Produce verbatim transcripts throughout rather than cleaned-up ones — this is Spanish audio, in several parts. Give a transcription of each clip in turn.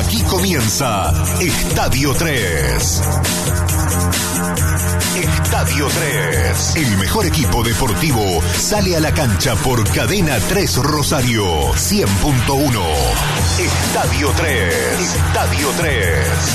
Aquí comienza Estadio tres. Estadio tres. El mejor equipo deportivo sale a la cancha por Cadena tres Rosario cien punto uno. Estadio tres. Estadio tres.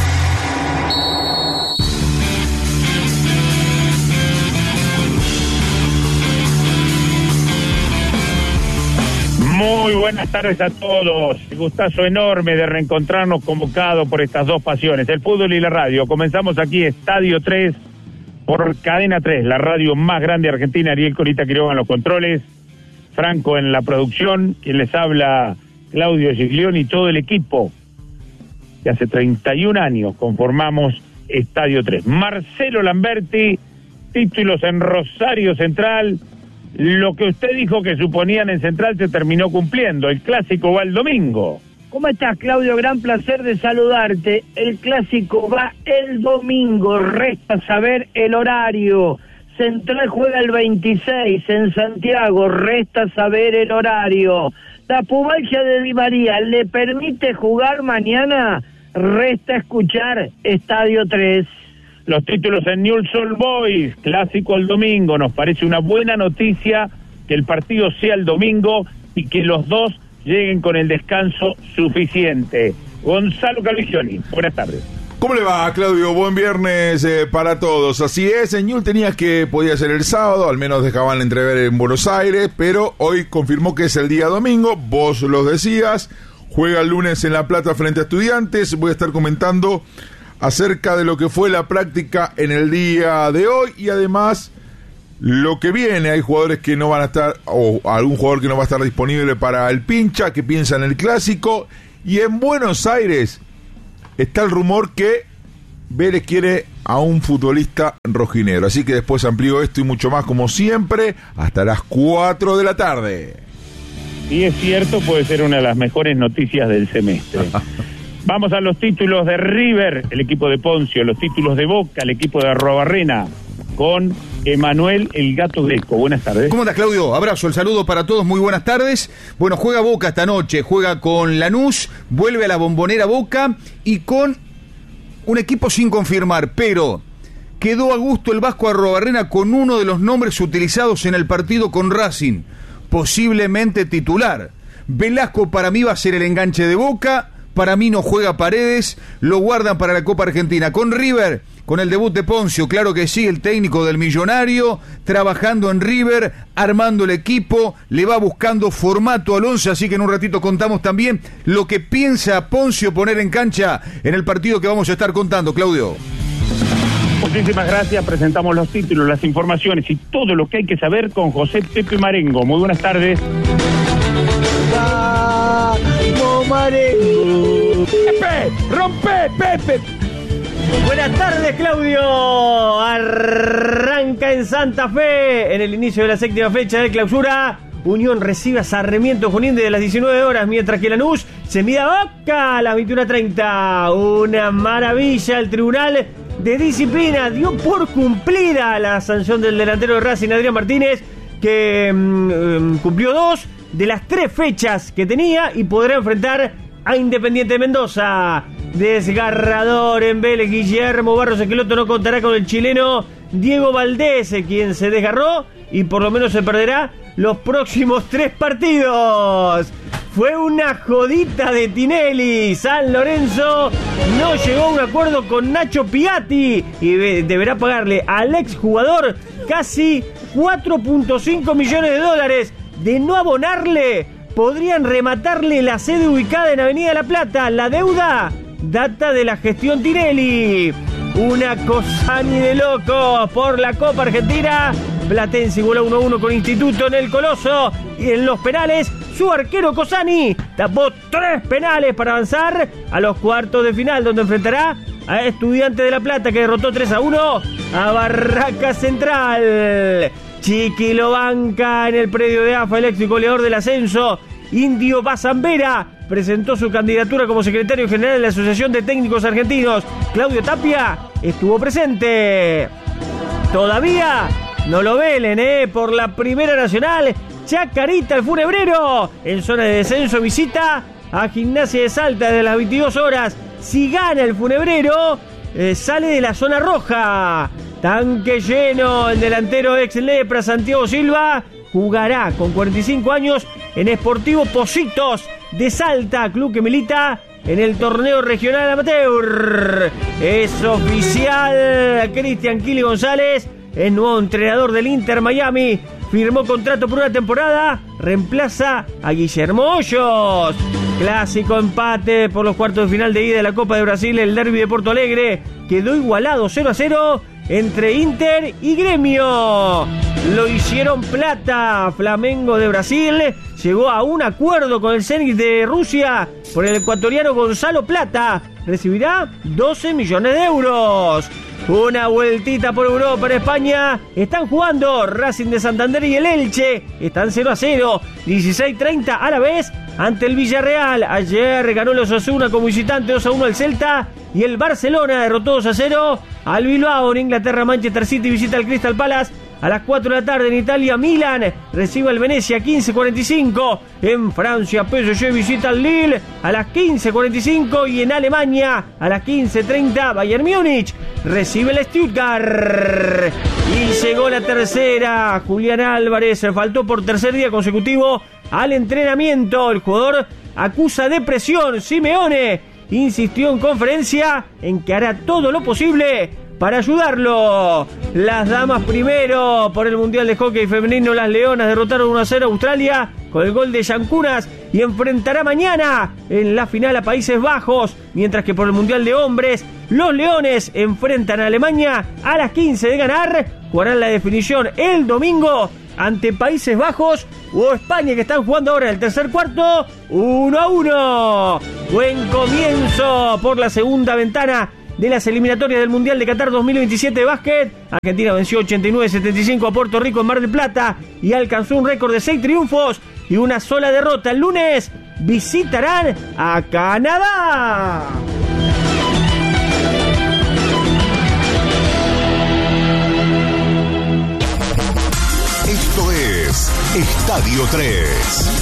Muy buenas tardes a todos. Gustazo enorme de reencontrarnos convocados por estas dos pasiones, el fútbol y la radio. Comenzamos aquí Estadio tres por Cadena tres, la radio más grande de Argentina. Ariel Corita Quiroga en los controles, Franco en la producción, quien les habla, Claudio Giglioni y todo el equipo que hace treinta y un años conformamos Estadio tres. Marcelo Lamberti, títulos en Rosario Central. Lo que usted dijo que suponían en Central se terminó cumpliendo. El clásico va el domingo. ¿Cómo estás, Claudio? Gran placer de saludarte. El clásico va el domingo. Resta saber el horario. Central juega el veintiséis en Santiago. Resta saber el horario. La pubalgia de Di María le permite jugar mañana. Resta escuchar Estadio tres. Los títulos en Newell's Old Boys, clásico el domingo. Nos parece una buena noticia que el partido sea el domingo y que los dos lleguen con el descanso suficiente. Gonzalo Calvigioni, buenas tardes. ¿Cómo le va, Claudio? Buen viernes eh, para todos. Así es, en Newell's tenías que podía ser el sábado, al menos dejaban entrever en Buenos Aires, pero hoy confirmó que es el día domingo. Vos los decías, juega el lunes en La Plata frente a Estudiantes. Voy a estar comentando acerca de lo que fue la práctica en el día de hoy y además lo que viene. Hay jugadores que no van a estar, o algún jugador que no va a estar disponible para el pincha, que piensa en el clásico. Y en Buenos Aires está el rumor que Vélez quiere a un futbolista rojinegro. Así que después amplío esto y mucho más, como siempre, hasta las cuatro de la tarde. Y es cierto, puede ser una de las mejores noticias del semestre. Vamos a los títulos de River, el equipo de Poncio, los títulos de Boca, el equipo de Arrobarrena, con Emanuel el Gato Greco. Buenas tardes. ¿Cómo estás, Claudio? Abrazo, el saludo para todos, muy buenas tardes. Bueno, juega Boca esta noche, juega con Lanús, vuelve a la Bombonera Boca y con un equipo sin confirmar, pero quedó a gusto el Vasco Arrobarrena con uno de los nombres utilizados en el partido con Racing, posiblemente titular. Velasco para mí va a ser el enganche de Boca. Para mí no juega Paredes, lo guardan para la Copa Argentina. Con River, con el debut de Poncio, claro que sí, el técnico del Millonario, trabajando en River, armando el equipo, le va buscando formato al once, así que en un ratito contamos también lo que piensa Poncio poner en cancha en el partido que vamos a estar contando, Claudio. Muchísimas gracias, presentamos los títulos, las informaciones y todo lo que hay que saber con José Pepe Marengo. Muy buenas tardes. ¡Vamos, Marengo! ¡Pepe! ¡Rompe, Pepe! Buenas tardes, Claudio. Arranca en Santa Fe en el inicio de la séptima fecha de clausura. Unión recibe a Sarmiento Junín desde las diecinueve horas, mientras que Lanús se mide a Boca a las veintiuna treinta. Una maravilla, el Tribunal de Disciplina dio por cumplida la sanción del delantero de Racing, Adrián Martínez, que mmm, cumplió dos de las tres fechas que tenía y podrá enfrentar a Independiente de Mendoza. Desgarrador en Vélez, Guillermo Barros Esqueloto no contará con el chileno Diego Valdés, quien se desgarró y por lo menos se perderá los próximos tres partidos. Fue una jodita de Tinelli. San Lorenzo no llegó a un acuerdo con Nacho Piatti y deberá pagarle al exjugador casi cuatro punto cinco millones de dólares. De no abonarle, podrían rematarle la sede ubicada en Avenida La Plata. La deuda data de la gestión Tinelli. Una Cosani de locos por la Copa Argentina. Platense igualó uno a uno con Instituto en el Coloso. Y en los penales, su arquero Cosani tapó tres penales para avanzar a los cuartos de final, donde enfrentará a Estudiantes de La Plata, que derrotó tres a uno a Barraca Central. Chiqui lo banca en el predio de A F A, el ex goleador del ascenso. Indio Bazambera presentó su candidatura como secretario general de la Asociación de Técnicos Argentinos. Claudio Tapia estuvo presente. Todavía no lo velen, ¿eh? Por la Primera Nacional, Chacarita, el funebrero, en zona de descenso, visita a Gimnasia de Salta de las veintidós horas. Si gana el Funebrero, eh, sale de la zona roja. Tanque lleno, el delantero ex Lepra, Santiago Silva, jugará con cuarenta y cinco años en Sportivo Pocitos de Salta, club que milita en el torneo regional amateur. Es oficial, Cristian Kili González es nuevo entrenador del Inter Miami. Firmó contrato por una temporada, reemplaza a Guillermo Hoyos. Clásico empate por los cuartos de final de ida de la Copa de Brasil. El derbi de Porto Alegre quedó igualado cero a cero entre Inter y Gremio. Lo hicieron plata. Flamengo de Brasil llegó a un acuerdo con el Zenit de Rusia por el ecuatoriano Gonzalo Plata. Recibirá doce millones de euros. Una vueltita por Europa, en España. Están jugando Racing de Santander y el Elche. Están cero a cero. dieciséis treinta a la vez ante el Villarreal. Ayer ganó los Osasuna como visitante dos a uno al Celta. Y el Barcelona derrotó dos a cero al Bilbao. En Inglaterra, Manchester City visita al Crystal Palace. A las cuatro de la tarde en Italia, Milan recibe al Venecia quince cuarenta y cinco. En Francia, P S G visita al Lille a las quince cuarenta y cinco. Y en Alemania, a las quince treinta, Bayern Múnich recibe el Stuttgart. Y llegó la tercera. Julián Álvarez faltó por tercer día consecutivo al entrenamiento. El jugador acusa depresión. Simeone insistió en conferencia en que hará todo lo posible para ayudarlo. Las damas primero por el Mundial de Hockey Femenino. Las Leonas derrotaron uno a cero a Australia con el gol de Yancunas y enfrentará mañana en la final a Países Bajos. Mientras que por el Mundial de Hombres, los Leones enfrentan a Alemania a las quince de ganar. Jugarán la definición el domingo ante Países Bajos o España, que están jugando ahora en el tercer cuarto. uno a uno. Buen comienzo por la segunda ventana de las eliminatorias del Mundial de Qatar dos mil veintisiete de básquet. Argentina venció ochenta y nueve setenta y cinco a Puerto Rico en Mar del Plata y alcanzó un récord de seis triunfos y una sola derrota. El lunes visitarán a Canadá. Esto es Estadio tres.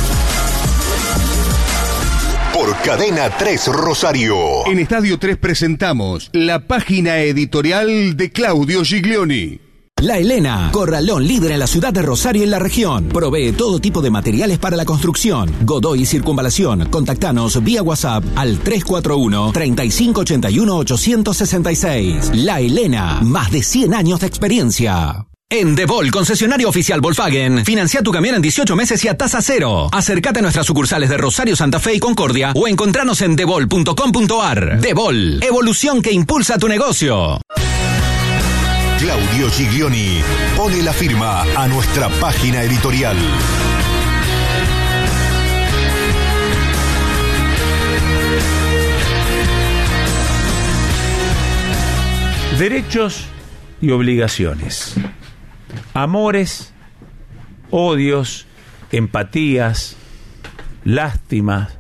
Por Cadena tres Rosario. En Estadio tres presentamos la página editorial de Claudio Giglioni. La Elena, corralón líder en la ciudad de Rosario y en la región. Provee todo tipo de materiales para la construcción. Godoy y Circunvalación. Contactanos vía WhatsApp al tres cuatro uno, treinta y cinco ochenta y uno, ochocientos sesenta y seis. La Elena, más de cien años de experiencia. En Devol, concesionario oficial Volkswagen, financia tu camión en dieciocho meses y a tasa cero. Acércate a nuestras sucursales de Rosario, Santa Fe y Concordia o encontranos en devol punto com punto ar. Devol, evolución que impulsa tu negocio. Claudio Giglioni pone la firma a nuestra página editorial. Derechos y obligaciones. Amores, odios, empatías, lástimas,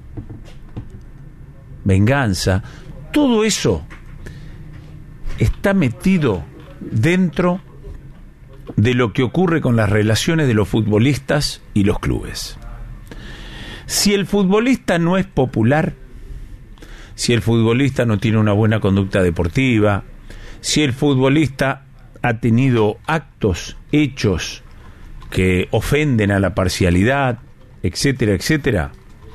venganza, todo eso está metido dentro de lo que ocurre con las relaciones de los futbolistas y los clubes. Si el futbolista no es popular, si el futbolista no tiene una buena conducta deportiva, si el futbolista ha tenido actos, hechos que ofenden a la parcialidad, etcétera, etcétera,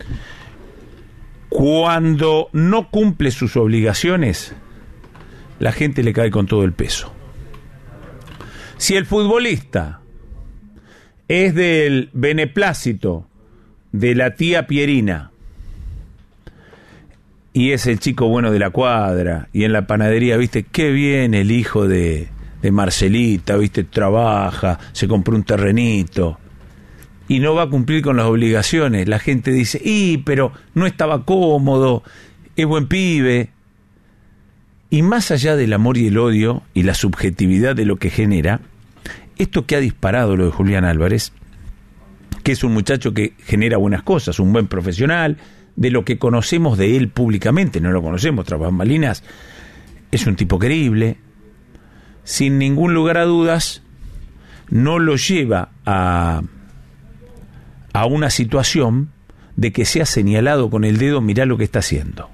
cuando no cumple sus obligaciones, la gente le cae con todo el peso. Si el futbolista es del beneplácito de la tía Pierina y es el chico bueno de la cuadra, y en la panadería, viste, qué bien el hijo de de Marcelita, viste, trabaja, se compró un terrenito y no va a cumplir con las obligaciones, la gente dice, y pero no estaba cómodo, es buen pibe. Y más allá del amor y el odio y la subjetividad de lo que genera, esto que ha disparado lo de Julián Álvarez, que es un muchacho que genera buenas cosas, un buen profesional, de lo que conocemos de él públicamente, no lo conocemos tras bambalinas, es un tipo querible, sin ningún lugar a dudas, no lo lleva a, a una situación de que sea señalado con el dedo, mirá lo que está haciendo.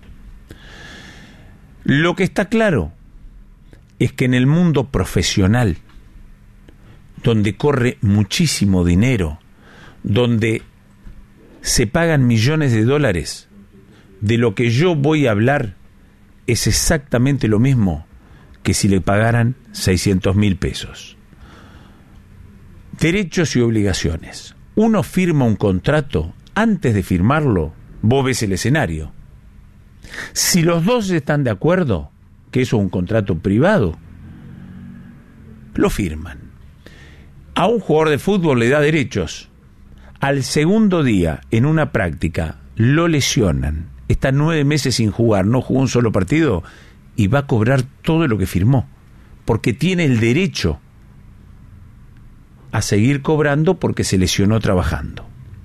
Lo que está claro es que en el mundo profesional, donde corre muchísimo dinero, donde se pagan millones de dólares, de lo que yo voy a hablar es exactamente lo mismo que si le pagaran seiscientos mil pesos. Derechos y obligaciones. Uno firma un contrato, antes de firmarlo, vos ves el escenario. Si los dos están de acuerdo, que eso es un contrato privado, lo firman. A un jugador de fútbol le da derechos. Al segundo día, en una práctica, lo lesionan. Está nueve meses sin jugar, no jugó un solo partido y va a cobrar todo lo que firmó, porque tiene el derecho a seguir cobrando porque se lesionó trabajando.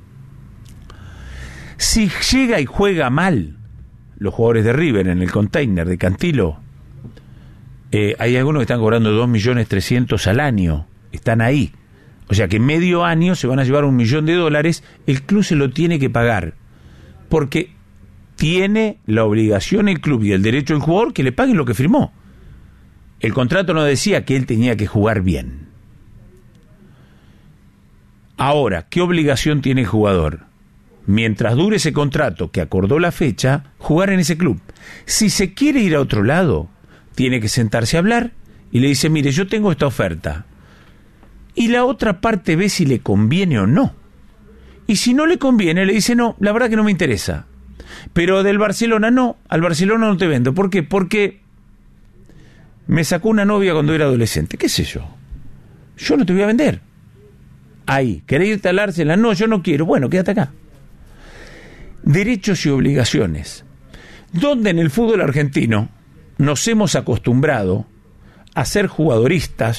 Si llega y juega mal, los jugadores de River en el container de Cantilo, eh, hay algunos que están cobrando dos millones trescientos al año, están ahí. O sea que medio año se van a llevar un millón de dólares, el club se lo tiene que pagar, porque tiene la obligación el club y el derecho del jugador que le paguen lo que firmó. El contrato no decía que él tenía que jugar bien. Ahora, ¿qué obligación tiene el jugador? Mientras dure ese contrato que acordó la fecha, jugar en ese club. Si se quiere ir a otro lado, tiene que sentarse a hablar y le dice, mire, yo tengo esta oferta. Y la otra parte ve si le conviene o no. Y si no le conviene, le dice, no, la verdad que no me interesa. Pero del Barcelona no, al Barcelona no te vendo. ¿Por qué? Porque me sacó una novia cuando era adolescente. ¿Qué sé yo? Yo no te voy a vender. Ahí, ¿querés irte al Arsenal? No, yo no quiero. Bueno, quédate acá. Derechos y obligaciones. Donde en el fútbol argentino nos hemos acostumbrado a ser jugadoristas,